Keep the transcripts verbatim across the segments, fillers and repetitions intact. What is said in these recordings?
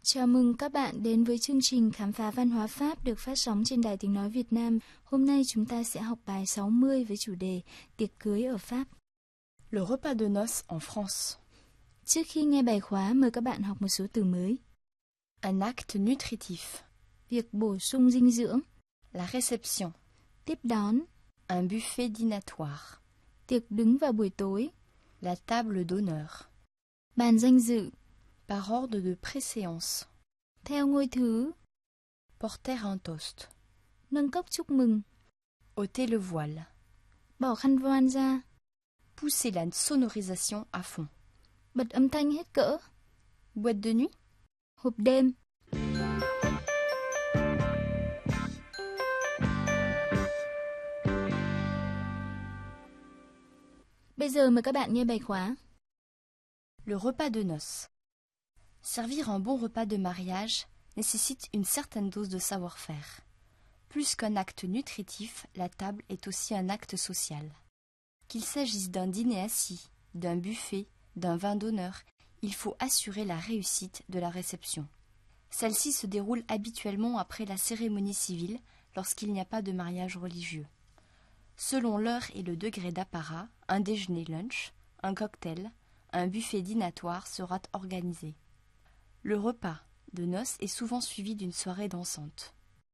Chào mừng các bạn đến với chương trình Khám phá văn hóa Pháp được phát sóng trên Đài Tiếng nói Việt Nam. Hôm nay chúng ta sẽ học bài sáu mươi với chủ đề Tiệc cưới ở Pháp. Le repas de noces en France. Trước khi nghe bài khóa, mời các bạn học một số từ mới. Un acte nutritif. Việc bổ sung dinh dưỡng. La réception. Tiếp đón. Un buffet dînatoire. Tiệc đứng vào buổi tối. La table d'honneur. Bàn danh dự. Par ordre de préséance. Theo ngôi thứ. Porter un toast. Nâng cốc chúc mừng. Ôter le voile. Bỏ khăn voan ra. Pousser la sonorisation à fond. Bật âm thanh hết cỡ. Boîte de nuit. Hộp đêm. Bây giờ mời các bạn nghe bài khóa. Le repas de noces. Servir un bon repas de mariage nécessite une certaine dose de savoir-faire. Plus qu'un acte nutritif, la table est aussi un acte social. Qu'il s'agisse d'un dîner assis, d'un buffet, d'un vin d'honneur, il faut assurer la réussite de la réception. Celle-ci se déroule habituellement après la cérémonie civile lorsqu'il n'y a pas de mariage religieux. Selon l'heure et le degré d'apparat, un déjeuner-lunch, un cocktail, un buffet dînatoire sera organisé. Le repas de noces est souvent suivi d'une soirée dansante.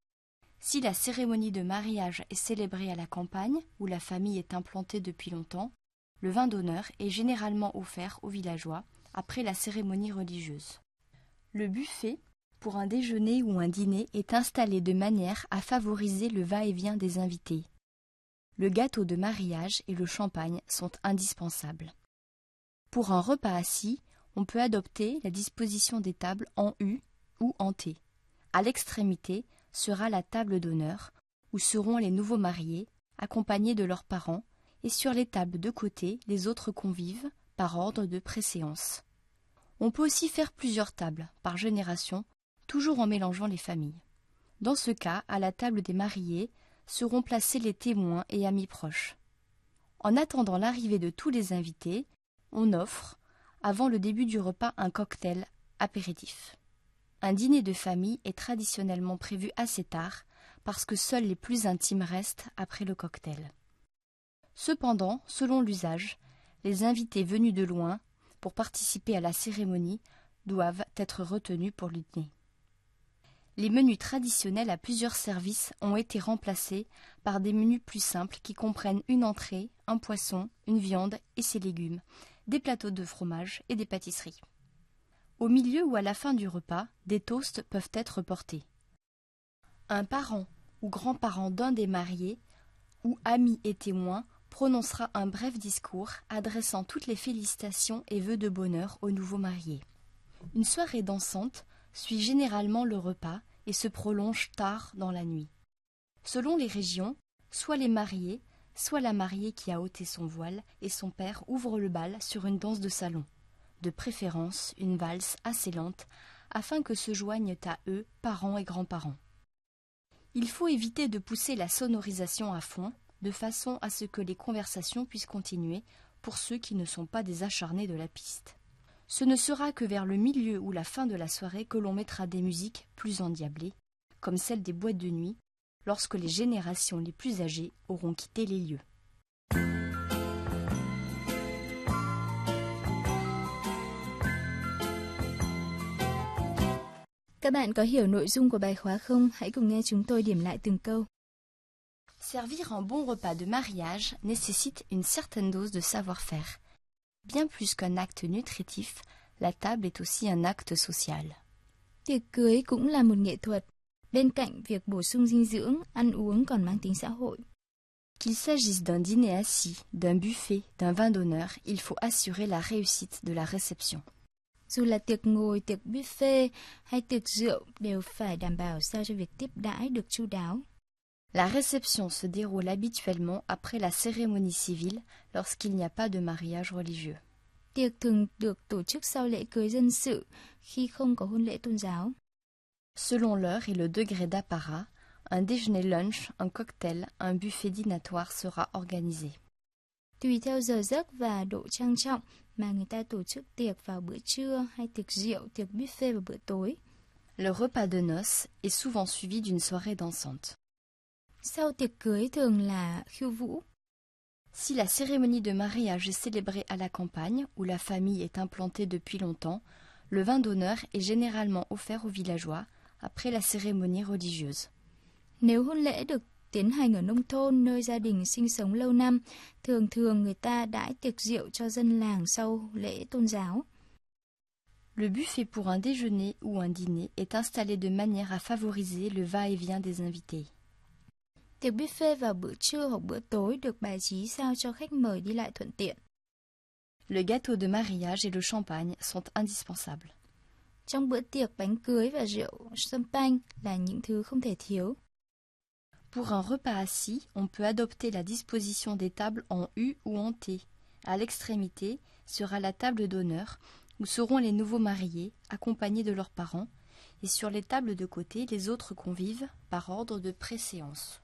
Si la cérémonie de mariage est célébrée à la campagne, où la famille est implantée depuis longtemps, le vin d'honneur est généralement offert aux villageois après la cérémonie religieuse. Le buffet, pour un déjeuner ou un dîner, est installé de manière à favoriser le va-et-vient des invités. Le gâteau de mariage et le champagne sont indispensables. Pour un repas assis, on peut adopter la disposition des tables en U ou en T. À l'extrémité sera la table d'honneur, où seront les nouveaux mariés, accompagnés de leurs parents, et sur les tables de côté, les autres convives, par ordre de préséance. On peut aussi faire plusieurs tables, par génération, toujours en mélangeant les familles. Dans ce cas, à la table des mariés, seront placés les témoins et amis proches. En attendant l'arrivée de tous les invités, on offre, avant le début du repas, un cocktail apéritif. Un dîner de famille est traditionnellement prévu assez tard parce que seuls les plus intimes restent après le cocktail. Cependant, selon l'usage, les invités venus de loin pour participer à la cérémonie doivent être retenus pour le dîner. Les menus traditionnels à plusieurs services ont été remplacés par des menus plus simples qui comprennent une entrée, un poisson, une viande et ses légumes, des plateaux de fromage et des pâtisseries. Au milieu ou à la fin du repas, des toasts peuvent être portés. Un parent ou grand-parent d'un des mariés, ou ami et témoin, prononcera un bref discours adressant toutes les félicitations et vœux de bonheur aux nouveaux mariés. Une soirée dansante suit généralement le repas et se prolonge tard dans la nuit. Selon les régions, soit les mariés, soit la mariée qui a ôté son voile et son père ouvre le bal sur une danse de salon, de préférence une valse assez lente, afin que se joignent à eux parents et grands-parents. Il faut éviter de pousser la sonorisation à fond, de façon à ce que les conversations puissent continuer pour ceux qui ne sont pas des acharnés de la piste. Ce ne sera que vers le milieu ou la fin de la soirée que l'on mettra des musiques plus endiablées, comme celle des boîtes de nuit, lorsque les générations les plus âgées auront quitté les lieux. Các bạn có hiểu nội dung của bài khóa không? Hãy cùng nghe chúng tôi điểm lại từng câu. Servir un bon repas de mariage nécessite une certaine dose de savoir-faire. Bien plus qu'un acte nutritif, la table est aussi un acte social. Tiệc cưới cũng là một nghệ thuật. Bên cạnh việc bổ sung dinh dưỡng, ăn uống còn mang tính xã hội. Qu'il s'agisse d'un dîner assis, d'un buffet, d'un vin d'honneur, il faut assurer la réussite de la réception. Dù là tiệc ngồi, tiệc buffet hay tiệc rượu đều phải đảm bảo sao cho việc tiếp đãi được chu đáo. La réception se déroule habituellement après la cérémonie civile lorsqu'il n'y a pas de mariage religieux. Tiệc thường được tổ chức sau lễ cưới dân sự khi không có hôn lễ tôn giáo. Selon l'heure et le degré d'apparat, un déjeuner-lunch, un cocktail, un buffet dînatoire sera organisé. Tùy theo giờ giấc và độ trang trọng mà người ta tổ chức tiệc vào bữa trưa hay tiệc rượu, tiệc buffet vào bữa tối. Le repas de noces est souvent suivi d'une soirée dansante. Sau tiệc cưới thường là khiêu vũ. Si la cérémonie de mariage est célébrée à la campagne, où la famille est implantée depuis longtemps, le vin d'honneur est généralement offert aux villageois après la cérémonie religieuse. Nếu hôn lễ được tiến hành ở nông thôn nơi gia đình sinh sống lâu năm, thường thường người ta đãi tiệc rượu cho dân làng sau lễ tôn giáo. Le buffet pour un déjeuner ou un dîner est installé de manière à favoriser le va-et-vient des invités. Tiệc buffet vào bữa trưa hoặc bữa tối được bài trí sao cho khách mời đi lại thuận tiện. Le gâteau de mariage et le champagne sont indispensables. Trong bữa tiệc, bánh cưới và rượu champagne là những thứ không thể thiếu. Pour un repas assis, on peut adopter la disposition des tables en U ou en T. À l'extrémité sera la table d'honneur, où seront les nouveaux mariés, accompagnés de leurs parents, et sur les tables de côté, les autres convives, par ordre de préséance.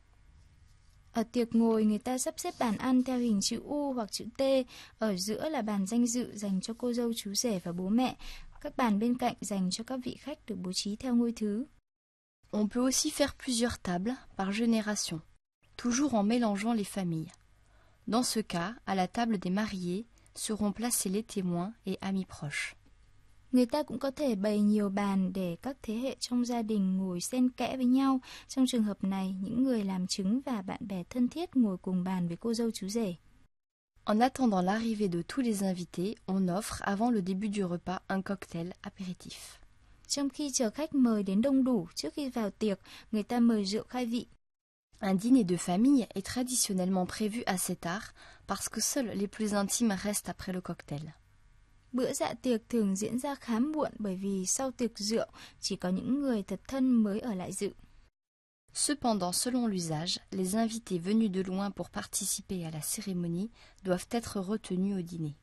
Ở tiệc ngồi, người ta sắp xếp bàn ăn theo hình chữ U hoặc chữ T. Ở giữa là bàn danh dự dành cho cô dâu, chú rể và bố mẹ. Các bàn bên cạnh dành cho các vị khách được bố trí theo ngôi thứ. On peut aussi faire plusieurs tables par génération, toujours en mélangeant les familles. Dans ce cas, à la table des mariés seront placés les témoins et amis proches. Người ta cũng có thể bày nhiều bàn để các thế hệ trong gia đình ngồi xen kẽ với nhau. Trong trường hợp này, những người làm chứng và bạn bè thân thiết ngồi cùng bàn với cô dâu chú rể. En attendant l'arrivée de tous les invités, on offre avant le début du repas un cocktail apéritif. Trong khi chờ khách mời đến đông đủ, trước khi vào tiệc, người ta mời rượu khai vị. Un dîner de famille est traditionnellement prévu assez tard parce que seuls les plus intimes restent après le cocktail. Bữa dạ tiệc thường diễn ra khá muộn bởi vì sau tiệc rượu, chỉ có những người thật thân mới ở lại dự. Cependant, selon l'usage, les invités venus de loin pour participer à la cérémonie doivent être retenus au dîner.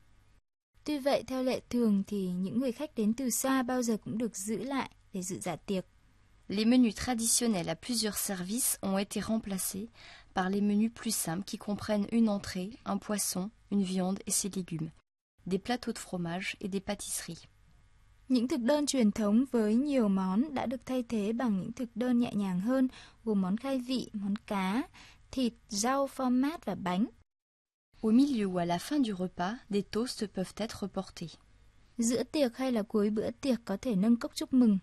Tuy vậy, theo lệ thường thì những người khách đến từ xa bao giờ cũng được giữ lại để dự dạ tiệc. Les menus traditionnels à plusieurs services ont été remplacés par les menus plus simples qui comprennent une entrée, un poisson, une viande et ses légumes, des plateaux de fromage et des pâtisseries. Những thực đơn truyền thống với nhiều món đã được thay thế bằng những thực đơn nhẹ nhàng hơn, gồm món khai vị, món cá, thịt, rau, phô mát và bánh. Au milieu ou à la fin du repas, des toasts peuvent être portés. Giữa tiệc hay là cuối bữa tiệc có thể nâng cốc chúc mừng.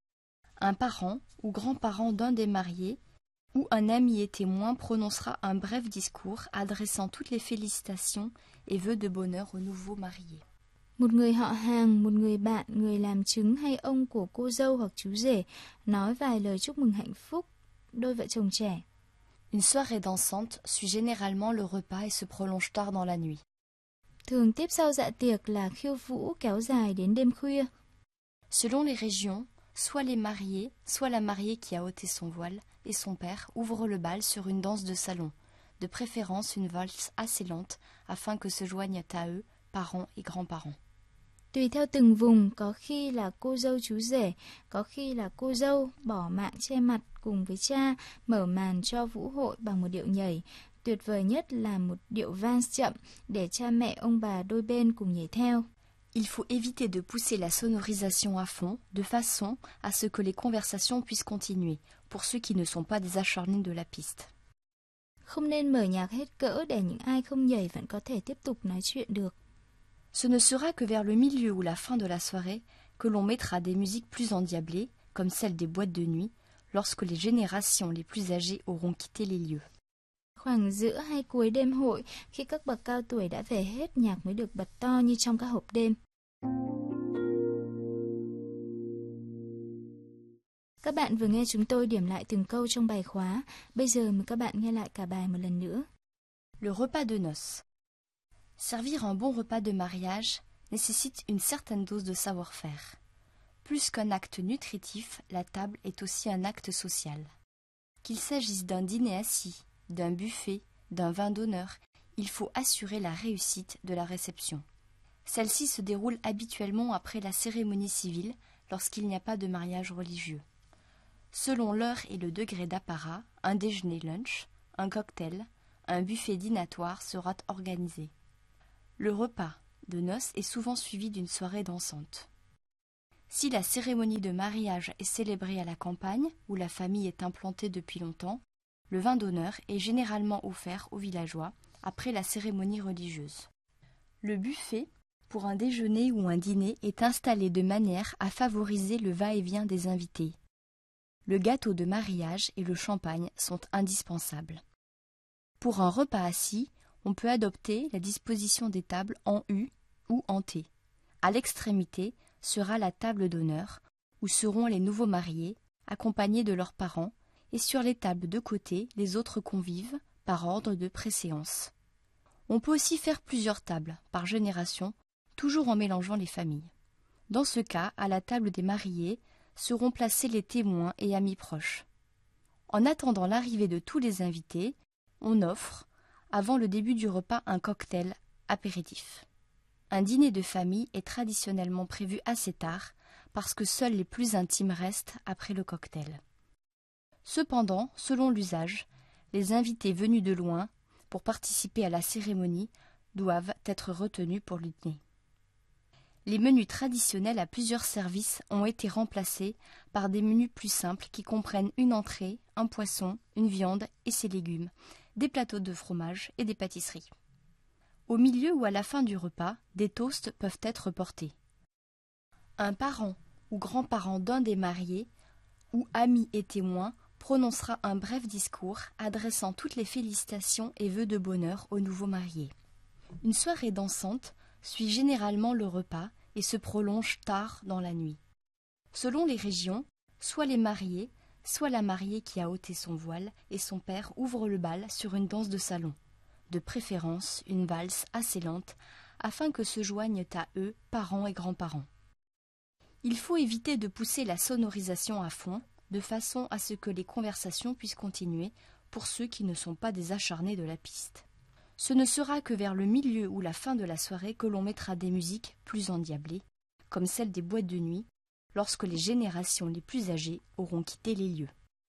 Un parent ou grand-parent d'un des mariés ou un ami et témoin prononcera un bref discours adressant toutes les félicitations et vœux de bonheur aux nouveaux mariés. Một người họ hàng, một người bạn, người làm chứng hay ông của cô dâu hoặc chú rể nói vài lời chúc mừng hạnh phúc đôi vợ chồng trẻ. Une soirée dansante suit généralement le repas et se prolonge tard dans la nuit. Thường tiếp sau dạ tiệc là khiêu vũ kéo dài đến đêm khuya. Selon les régions, soit les mariés, soit la mariée qui a ôté son voile et son père ouvrent le bal sur une danse de salon, de préférence une valse assez lente afin que se joignent à eux parents et grands-parents. Tùy theo từng vùng, có khi là cô dâu chú rể, có khi là cô dâu bỏ mạng che mặt cùng với cha, mở màn cho vũ hội bằng một điệu nhảy. Tuyệt vời nhất là một điệu vals chậm để cha mẹ ông bà đôi bên cùng nhảy theo. Il faut éviter de pousser la sonorisation à fond, de façon à ce que les conversations puissent continuer, pour ceux qui ne sont pas des acharnés de la piste. Không nên mở nhạc hết cỡ để những ai không nhảy vẫn có thể tiếp tục nói chuyện được. Ce ne sera que vers le milieu ou la fin de la soirée que l'on mettra des musiques plus endiablées, comme celles des boîtes de nuit, lorsque les générations les plus âgées auront quitté les lieux. Khoảng giữa hay cuối đêm hội, khi các bậc cao tuổi đã về hết, nhạc mới được bật to như trong các hộp đêm. Các bạn vừa nghe chúng tôi điểm lại từng câu trong bài khóa. Bây giờ mời các bạn nghe lại cả bài một lần nữa. Le repas de noces. Servir un bon repas de mariage nécessite une certaine dose de savoir-faire. Plus qu'un acte nutritif, la table est aussi un acte social. Qu'il s'agisse d'un dîner assis, d'un buffet, d'un vin d'honneur, il faut assurer la réussite de la réception. Celle-ci se déroule habituellement après la cérémonie civile lorsqu'il n'y a pas de mariage religieux. Selon l'heure et le degré d'apparat, un déjeuner-lunch, un cocktail, un buffet dînatoire sera organisé. Le repas de noces est souvent suivi d'une soirée dansante. Si la cérémonie de mariage est célébrée à la campagne, où la famille est implantée depuis longtemps, le vin d'honneur est généralement offert aux villageois après la cérémonie religieuse. Le buffet, pour un déjeuner ou un dîner, est installé de manière à favoriser le va-et-vient des invités. Le gâteau de mariage et le champagne sont indispensables. Pour un repas assis, on peut adopter la disposition des tables en U ou en T. À l'extrémité sera la table d'honneur, où seront les nouveaux mariés, accompagnés de leurs parents, et sur les tables de côté les autres convives, par ordre de préséance. On peut aussi faire plusieurs tables, par génération, toujours en mélangeant les familles. Dans ce cas, à la table des mariés, seront placés les témoins et amis proches. En attendant l'arrivée de tous les invités, on offre, avant le début du repas, un cocktail apéritif. Un dîner de famille est traditionnellement prévu assez tard, parce que seuls les plus intimes restent après le cocktail. Cependant, selon l'usage, les invités venus de loin, pour participer à la cérémonie, doivent être retenus pour le dîner. Les menus traditionnels à plusieurs services ont été remplacés par des menus plus simples qui comprennent une entrée, un poisson, une viande et ses légumes, des plateaux de fromage et des pâtisseries. Au milieu ou à la fin du repas, des toasts peuvent être portés. Un parent ou grand-parent d'un des mariés, ou ami et témoin, prononcera un bref discours adressant toutes les félicitations et vœux de bonheur aux nouveaux mariés. Une soirée dansante suit généralement le repas et se prolonge tard dans la nuit. Selon les régions, soit les mariés, soit la mariée qui a ôté son voile et son père ouvre le bal sur une danse de salon, de préférence une valse assez lente, afin que se joignent à eux parents et grands-parents. Il faut éviter de pousser la sonorisation à fond, de façon à ce que les conversations puissent continuer pour ceux qui ne sont pas des acharnés de la piste. Ce ne sera que vers le milieu ou la fin de la soirée que l'on mettra des musiques plus endiablées, comme celles des boîtes de nuit, lorsque les générations les plus âgées auront quitté les lieux.